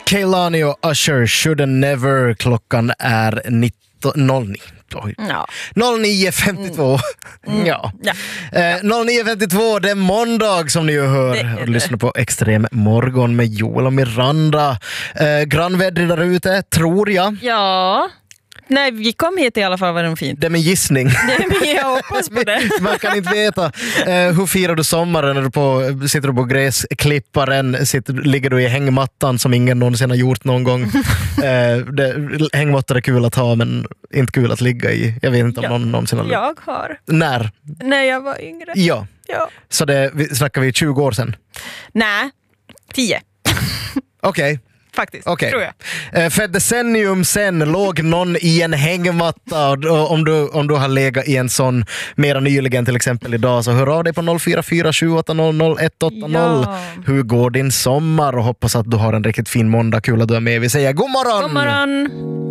Kehlani och Usher, Should and Never. Klockan är 09. Ja. 09.52. Ja. 09.52, det är måndag som ni ju hör. Och lyssnar på Extrem morgon med Joel och Miranda. Grannväder där ute, tror jag. Ja. Nej, vi kom hit i alla fall, var det fint. Det är min gissning. Jag hoppas på det. Man kan inte veta. Hur firar du sommaren? Sitter du på gräsklipparen? Ligger du i hängmattan som ingen någonsin har gjort någon gång? Hängmattor är kul att ha, men inte kul att ligga i. Jag vet inte om någon någonsin har... Jag har. När jag var yngre. Ja. Så snackar vi 20 år sedan? Nej, 10. Okej. Faktiskt, tror jag. För ett decennium sen låg någon i en hängmatta, och om du har legat i en sån mera nyligen, till exempel idag, så hör av dig på 044 780 180. Ja. Hur går din sommar? Och hoppas att du har en riktigt fin måndag. Kul att du är med. Vi säger god morgon! God morgon!